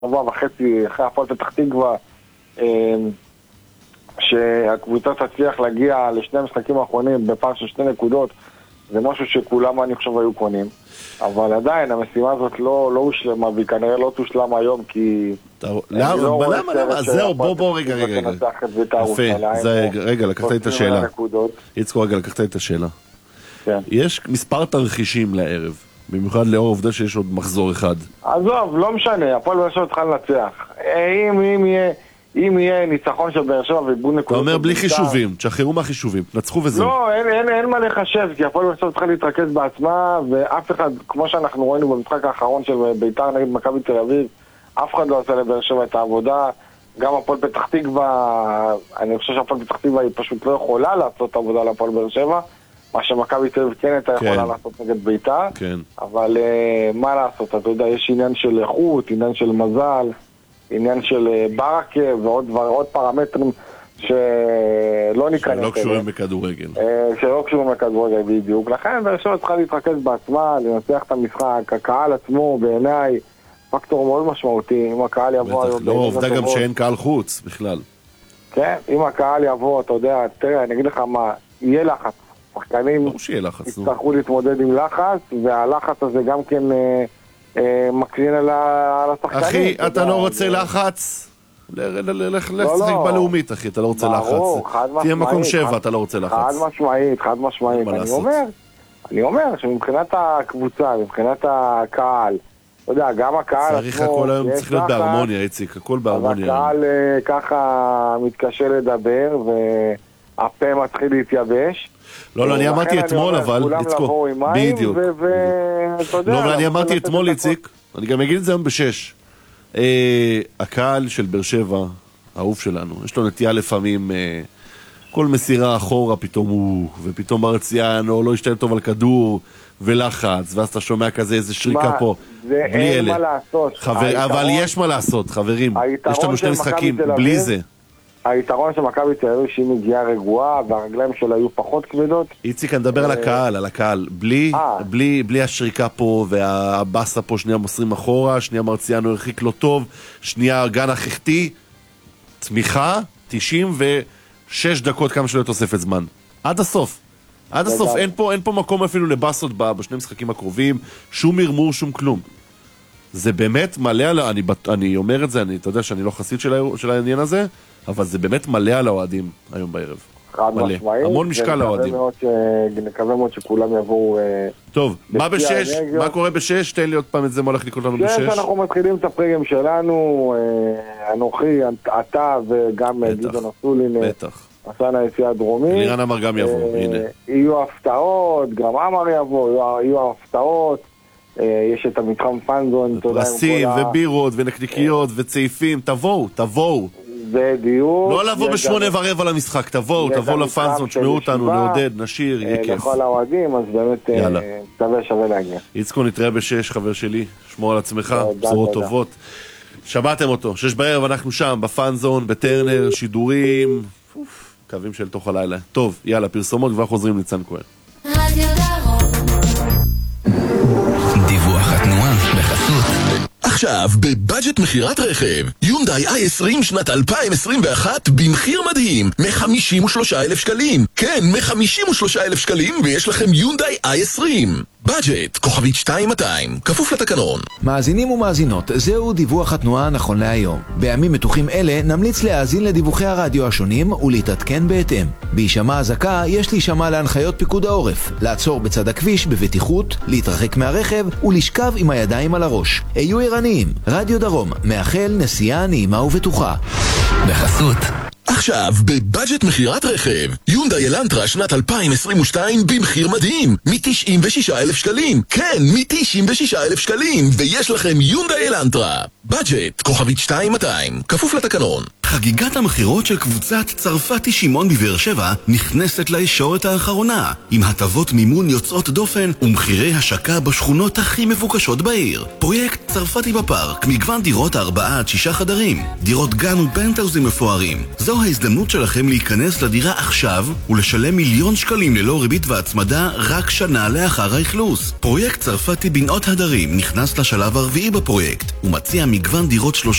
שבוע וחצי אחרי הפועל פתח תקווה, שהקבוצה תצליח להגיע לשני המשחקים האחרונים בפער של 2 נקודות, זה משהו שכולם אני חושב היו קונים. אבל עדיין המשימה הזאת לא הושלמה, והיא כנראה לא תושלם היום, כי... למה? זהו, בוא רגע. רגע, לקחת את השאלה. יצחק, רגע, לקחת את השאלה. יש מספר תרחישים לערב, במיוחד לאור העובדה שיש עוד מחזור אחד. עזוב, לא משנה, הפועל באר שבע צריכה לנצח. אם יהיה ניצחון של באר שבע ואיבוד נקודות... אתה אומר בלי חישובים, תשחררו מהחישובים, נצחו וזהו. לא, אין מה לחשב, כי הפועל באר שבע צריכה להתרכז בעצמה, ואף אחד, כמו שאנחנו ראינו במשחק האחרון של בית"ר נגד מכבי תל אביב, אף אחד לא עושה לבאר שבע את העבודה. גם הפועל פתח תקווה, אני חושב שהפועל פתח תקווה היא פשוט לא יכולה לעשות עבודה להפועל באר שבע, מה שמכבי תל אביב כן הייתה יכולה לעשות נגד בית"ר, אבל מה לעשות, אתה יודע, יש עניין של איכות, עניין של מזל, עניין של ברקה ועוד פרמטרים שלא ניכנס. שלא קשורים בכדורגל. שלא קשורים בכדורגל בדיוק. לכן באר שבע צריכה להתרכז בעצמה, לנצח את המשחק, הקהל עצמו בעיניי פקטור מאוד משמעותי. אם הקהל יבוא... לא, עובדה גם שאין קהל חוץ בכלל. כן, אם הקהל יבוא, אתה יודע, תראה, אני אגיד לך מה, יהיה לחץ. שחקנים יצטרכו להתמודד עם לחץ, והלחץ הזה גם כן מקרין על השחקנים. אחי, אתה לא רוצה לחץ? לך לשחק בלאומית, אחי, אתה לא רוצה לחץ. תהיה מקום 7, אתה לא רוצה לחץ. חד משמעית. אני אומר שמבחינת הקבוצה, מבחינת הקהל, אתה יודע, גם הקהל צריך הכל היום, צריך להיות בהרמוניה, איציק, הכל בהרמוניה. הקהל ככה מתקשה לדבר, והפה מתחיל להתייבש. לא, אני אמרתי אתמול, אבל יצקו, בדיוק. לא, אבל אני אמרתי אתמול, יציק, אני גם אגיד את זה היום ב6. הקהל של באר שבע, האהוב שלנו, יש לו נטייה לפעמים, כל מסירה אחורה פתאום הוא, ופתאום מרציאנו לא ישתלם טוב על כדור, ולחץ, ואז אתה שומע כזה איזה שריקה פה, בלי אלה. אבל יש מה לעשות, חברים, יש לנו 2 משחקים, בלי זה. היתרון של מכבי תל אביב שהיא מגיעה רגועה והרגליים שלה היו פחות כבדות. איציק, אני מדבר על הקהל, בלי השריקה פה והבאסה פה, שנייה מוסרים אחורה, שנייה מרציאנו הרחיק לא טוב, שנייה גן החכתי, תמיכה, 96 דקות כמה שלא תוספת זמן. עד הסוף, אין פה מקום אפילו לבאסות בשני משחקים הקרובים, שום מרמור, שום כלום. זה באמת מלא על... אני אומר את זה, אתה יודע שאני לא חסיד של העניין הזה, אבל זה באמת מלא על האוהדים היום בערב. חד משמעית. המון משקל לאוהדים. נקווה מאוד שכולם יבואו... טוב, מה קורה ב6? תן לי עוד פעם את זה, מה הולך לקרות לנו ב6? אנחנו מתחילים את הפרקים שלנו, אנוכי, אתה וגם גדעון אסולין. בטח. עשן היציאה הדרומי. לירן אמר גם יבוא, הנה. יהיו הפתעות, גם אמר יבוא, יהיו הפתעות. יש את המתחם פנזון, פרסים ובירות ונקניקיות וצעיפים, תבואו. בדיוק. לא לבוא ב8:15 למשחק, תבואו לפנזון, תשמעו אותנו, נעודד, נשיר, יהיה כיף. לכל האוהדים, אז באמת שווה להגיע. יצחק, נתראה ב6, חבר שלי, שמור על עצמך, בשורות טובות. שמעתם אותו, 6:00 אנחנו שם, בפנזון, בטרנר, שידורים, קווים של תוך הלילה. טוב, יאללה, פרסומות כבר חוזרים ניצן כהן. דיווח התנועה בחסות. עכשיו בבאג'ט מחירת רכב יונדאי i20 שנת 2021 במחיר מדהים, 53,000 שקלים. כן, 53,000 שקלים, ויש לכם יונדאי i20. באג'ט, כוכבית 2200, כפוף לתקנון. מאזינים ומאזינות, זהו דיווח התנועה נכון להיום. בימים מתוחים אלה נמליץ להאזין לדיווחי הרדיו השונים ולהתעדכן בהתאם. בהישמע הזקה יש להישמע להנחיות פיקוד העורף, לעצור בצד הכביש בבטיחות, להתרחק מהרכב ולשכב עם הידיים על הראש. היו ערניים, רדיו דרום מאחל נסיעה נעימה ובטוחה. בחסות. עכשיו בבאג'ט מחירת רכב יונדאי אלנטרה שנת 2022 במחיר מדהים, מ96,000 שקלים. כן, מ96,000 שקלים, ויש לכם יונדאי אלנטרה. באג'ט, כוכבית 2200, כפוף לתקנון. חגיגת המחירות של קבוצת צרפתי שמעון בבאר שבע נכנסת לישורת האחרונה, עם הטבות מימון יוצאות דופן ומחירי השקה בשכונות הכי מבוקשות בעיר. פרויקט צרפתי בפארק, מגוון דירות 4 עד 6 חדרים, דירות גן ופנטהאוזים מפוארים. זו ההזדמנות שלכם להיכנס לדירה עכשיו ולשלם מיליון שקלים ללא ריבית והצמדה רק שנה לאחר האכלוס. פרויקט צרפתי בנאות הדרים נכנס לשלב הרביעי בפרויקט ומציע מגוון דירות